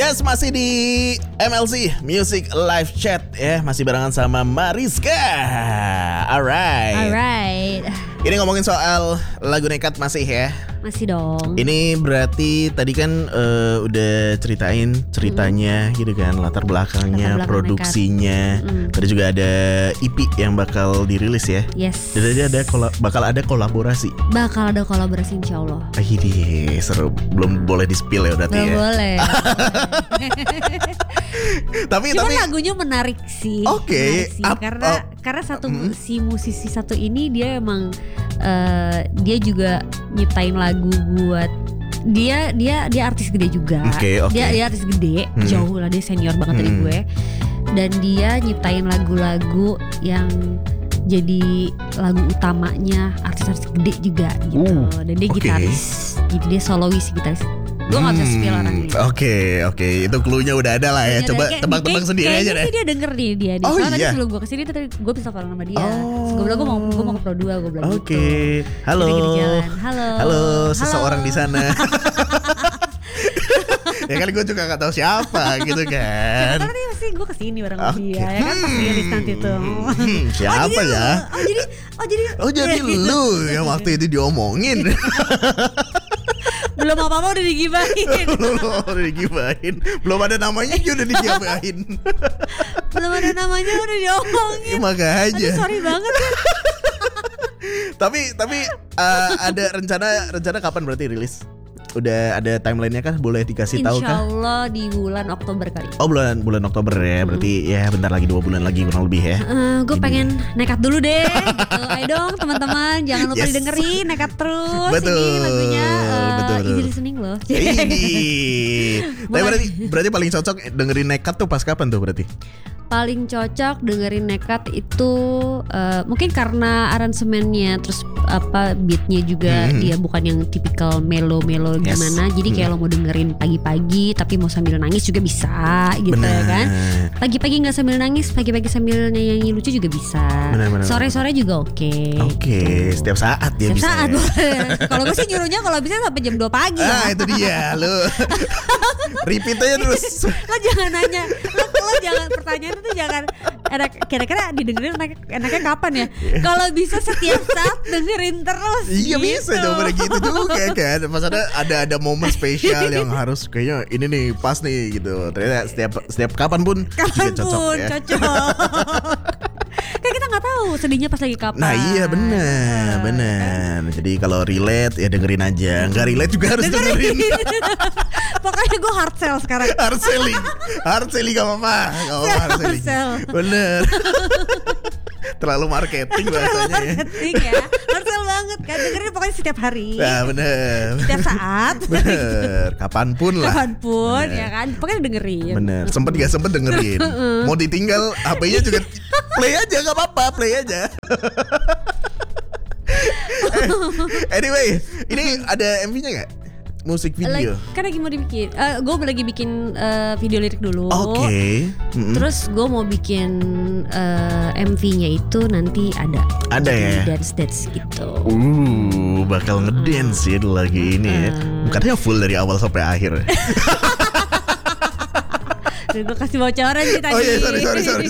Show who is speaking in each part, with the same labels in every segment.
Speaker 1: Yes, masih di MLC Music Live Chat ya, masih barengan sama Mariska. Alright. Ini ngomongin soal lagu Nekat masih ya.
Speaker 2: Masih dong.
Speaker 1: Ini berarti tadi kan udah ceritain ceritanya gitu kan, latar belakangnya, produksinya. Tadi juga ada EP yang bakal dirilis ya.
Speaker 2: Yes.
Speaker 1: Jadi bakal ada kolaborasi.
Speaker 2: Bakal ada kolaborasi insya Allah.
Speaker 1: Ini seru. Belum boleh di-spill ya berarti.
Speaker 2: Belum
Speaker 1: ya.
Speaker 2: boleh.
Speaker 1: tapi
Speaker 2: lagunya menarik sih.
Speaker 1: Oke.
Speaker 2: Karena si musisi satu ini dia emang dia juga nyiptain lagu buat dia artis gede juga.
Speaker 1: Okay.
Speaker 2: Dia artis gede, jauh lah, dia senior banget dari gue. Dan dia nyiptain lagu-lagu yang jadi lagu utamanya artis-artis gede juga gitu. Dan dia gitaris. Jadi dia solois gitaris. Gue gak bisa spill orangnya.
Speaker 1: Oke. Itu cluenya udah ada lah ya. Coba tebak-tebak sendiri aja deh.
Speaker 2: Kayaknya sih dia denger nih dia. Soalnya tadi sebelum gue kesini tadi gue bisa follow nama dia. Gue bilang gue mau ke Pro 2, gue bilang gitu.
Speaker 1: Oke. Halo. Halo, seseorang di sana. Ya kan gue juga gak tahu siapa gitu kan.
Speaker 2: Karena dia sih gue kesini bareng dia ya kan, pas rilis nanti tuh.
Speaker 1: Siapa ya? Jadi lu yang waktu itu diomongin.
Speaker 2: Belum apa-apa udah digibahin.
Speaker 1: Belum ada namanya juga udah digibahin.
Speaker 2: Belum ada namanya udah diomongin.
Speaker 1: Makanya.
Speaker 2: Aduh, sorry banget ya.
Speaker 1: Tapi ada rencana kapan berarti rilis? Udah ada timelinenya kan? Boleh dikasih tahu kan?
Speaker 2: Insya Allah di bulan Oktober kali.
Speaker 1: Oh bulan Oktober ya. Berarti ya bentar lagi 2 bulan lagi kurang lebih ya.
Speaker 2: Gue pengen nekat dulu deh gitu. Ayo dong teman-teman, jangan lupa didengerin Nekat terus.
Speaker 1: Betul.
Speaker 2: Ini lagunya
Speaker 1: betul.
Speaker 2: easy listening loh.
Speaker 1: Tapi berarti paling cocok dengerin Nekat tuh pas kapan tuh berarti?
Speaker 2: Paling cocok dengerin Nekat itu mungkin karena aransemennya, terus beatnya juga dia bukan yang tipikal melo-melo gimana. Jadi kayak lo mau dengerin pagi-pagi tapi mau sambil nangis juga bisa gitu. Bener. Ya kan. Pagi-pagi gak sambil nangis, pagi-pagi sambil nyanyi lucu juga bisa. Bener. Sore-sore juga oke.
Speaker 1: Oke, setiap saat dia bisa.
Speaker 2: Setiap saat boleh. Kalau gue sih nyuruhnya kalau bisa sampai jam 2 pagi.
Speaker 1: Itu dia lo. Repeat aja terus.
Speaker 2: Lo jangan nanya. Lo jangan, pertanyaan itu jangan kira-kira didengerin enaknya kapan ya. Kalau bisa setiap saat dengerin terus.
Speaker 1: Iya
Speaker 2: gitu.
Speaker 1: bisa coba gitu juga kan. Pas ada momen spesial yang harus kayaknya ini nih pas nih gitu. Ternyata setiap kapan pun juga cocok ya.
Speaker 2: Kan kita nggak tahu sedihnya pas lagi kapan.
Speaker 1: Nah iya benar. Jadi kalau relate ya dengerin aja. Nggak relate juga harus dengerin.
Speaker 2: Pokoknya gue hard sell sekarang.
Speaker 1: Hard selling gak apa-apa. Hard sell. Bener. Terlalu marketing bahasanya ya.
Speaker 2: Marketing ya. Hard sell banget kan. Dengerin pokoknya setiap hari.
Speaker 1: Nah bener.
Speaker 2: Setiap saat.
Speaker 1: Bener. Kapanpun lah.
Speaker 2: Ya kan. Pokoknya dengerin.
Speaker 1: Bener. Sempet gak sempet dengerin. Mau ditinggal HP-nya juga play aja, gak apa-apa, play aja. Anyway, ini ada MV-nya gak? Musik video?
Speaker 2: Kan lagi mau dibikin. Gue lagi bikin video lirik dulu.
Speaker 1: Oke.
Speaker 2: Terus gue mau bikin MV-nya itu nanti ada
Speaker 1: ya?
Speaker 2: Dance gitu.
Speaker 1: Bakal ngedance ya lagi ini ya. Bukannya full dari awal sampai akhir.
Speaker 2: Gue kasih bocoran sih tadi.
Speaker 1: Oh iya sorry.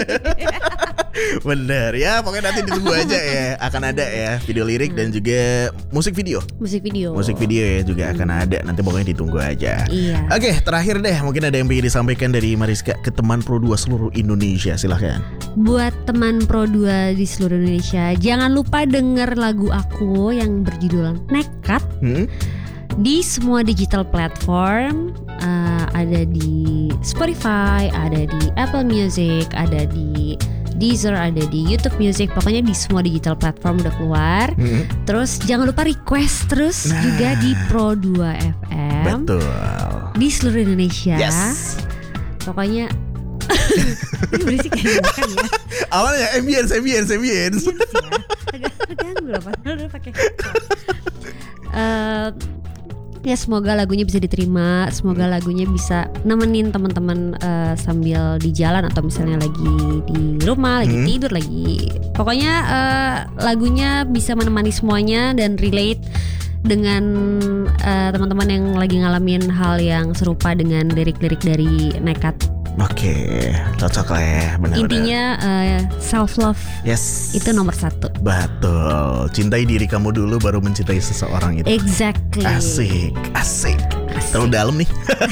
Speaker 1: Bener ya, pokoknya nanti ditunggu aja ya. Akan ada ya video lirik dan juga musik video ya juga akan ada. Nanti pokoknya ditunggu aja.
Speaker 2: Iya.
Speaker 1: Oke, terakhir deh, mungkin ada yang ingin disampaikan dari Mariska ke teman Pro 2 seluruh Indonesia. Silahkan.
Speaker 2: Buat teman Pro 2 di seluruh Indonesia, jangan lupa denger lagu aku yang berjudul Nekat di semua digital platform. Ada di Spotify, ada di Apple Music, ada di Deezer, ada di YouTube Music. Pokoknya di semua digital platform udah keluar. Terus jangan lupa request terus juga di Pro 2 FM.
Speaker 1: Betul.
Speaker 2: Di seluruh Indonesia.
Speaker 1: Yes.
Speaker 2: Pokoknya ini berisik kayak makan ya.
Speaker 1: Awalnya ambience.
Speaker 2: Agak ganggu loh padahal udah pakai. Ya semoga lagunya bisa diterima, semoga lagunya bisa nemenin teman-teman sambil di jalan atau misalnya lagi di rumah, lagi tidur, lagi pokoknya lagunya bisa menemani semuanya dan relate dengan teman-teman yang lagi ngalamin hal yang serupa dengan lirik-lirik dari Nekat.
Speaker 1: Oke, cocok lah ya, benar-benar.
Speaker 2: Intinya self love,
Speaker 1: yes,
Speaker 2: itu nomor 1.
Speaker 1: Betul, cintai diri kamu dulu baru mencintai seseorang itu.
Speaker 2: Exactly.
Speaker 1: Asik. Terlalu dalam nih.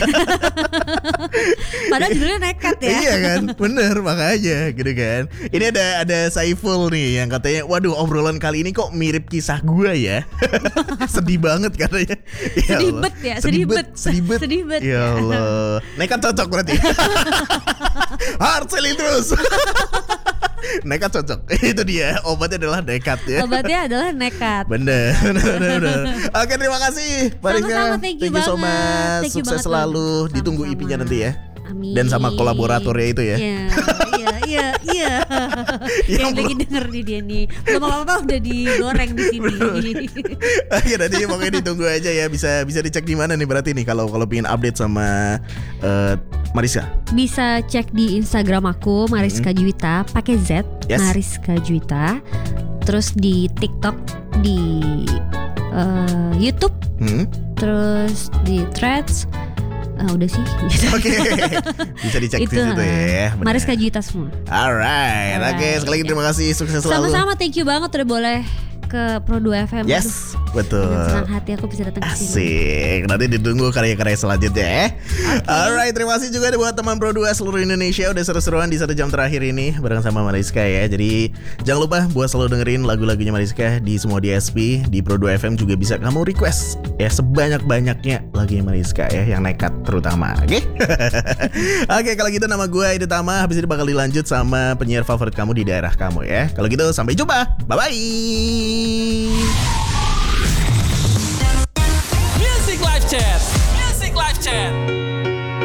Speaker 2: Padahal judulnya Nekat ya.
Speaker 1: Iya kan, bener makanya gitu kan. Ini ada Saiful nih yang katanya, waduh obrolan kali ini kok mirip kisah gue ya. Sedih banget katanya. Ya sedih bet. Ya Allah. Nekat cocok berarti. Hard selling terus. Nekat cocok. Itu dia, obatnya adalah nekat ya.
Speaker 2: Obatnya adalah nekat.
Speaker 1: Bener. Oke, terima kasih Mariska.
Speaker 2: Sama-sama, thank you banget.
Speaker 1: Sukses selalu. Ditunggu IP-nya nanti ya.
Speaker 2: Amin.
Speaker 1: Dan sama kolaboratornya itu ya.
Speaker 2: Iya. Yang lagi denger nih dia nih. Belum apa-apa udah digoreng di sini.
Speaker 1: Oke, nanti pokoknya ditunggu aja ya. Bisa dicek di mana nih berarti nih kalau pengen update sama Mariska.
Speaker 2: Bisa cek di Instagram aku Mariska Juwita pakai Z, yes. Mariska Juwita. Terus di TikTok, di YouTube, terus di Threads. Udah sih.
Speaker 1: Oke. Bisa dicek di situ ya.
Speaker 2: Mariska Juwita semua.
Speaker 1: Alright. Oke, sekali lagi terima kasih, sukses selalu.
Speaker 2: Sama-sama, thank you banget udah boleh ke Pro 2 FM.
Speaker 1: Yes, betul.
Speaker 2: Dengan senang hati aku bisa datang ke sini.
Speaker 1: Asik. Nanti ditunggu karya-karya selanjutnya ya. Okay. Alright, terima kasih juga buat teman Pro 2 seluruh Indonesia udah seru-seruan di 1 jam terakhir ini bareng sama Mariska ya. Jadi jangan lupa buat selalu dengerin lagu-lagunya Mariska di semua DSP. Di Pro 2 FM juga bisa kamu request ya sebanyak-banyaknya lagunya Mariska ya, yang nekat terutama. Oke. Oke, kalau gitu nama gue Aidil Tama. Habis ini bakal dilanjut sama penyiar favorit kamu di daerah kamu ya. Kalau gitu sampai jumpa. Bye-bye.